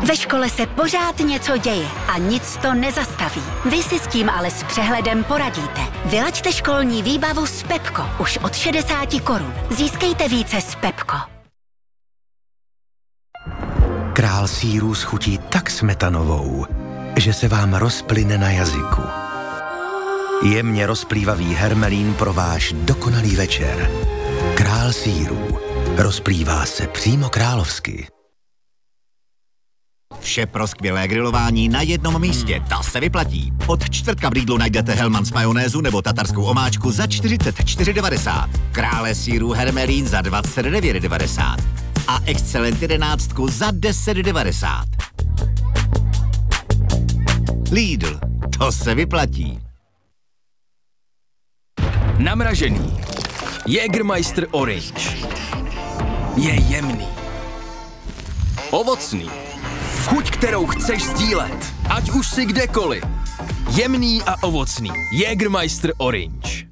Ve škole se pořád něco děje a nic to nezastaví. Vy si s tím ale s přehledem poradíte. Vylaďte školní výbavu s Pepko už od 60 korun. Získejte více s Pepko. Král sýrů schutí tak smetanovou, že se vám rozplyne na jazyku. Jemně rozplývavý hermelín pro váš dokonalý večer. Král sýrů. Rozplývá se přímo královsky. Vše pro skvělé grilování na jednom místě, to se vyplatí. Od čtvrtka v Lidlu najdete Hellmann's majonézu nebo tatarskou omáčku za 44,90. Krále sýrů hermelín za 29,90. A Excellent 11 za 10,90. Lidl, to se vyplatí. Namražený. Jägermeister Orange. Je jemný. Ovocný. Chuť, kterou chceš sdílet. Ať už si kdekoliv. Jemný a ovocný. Jägermeister Orange.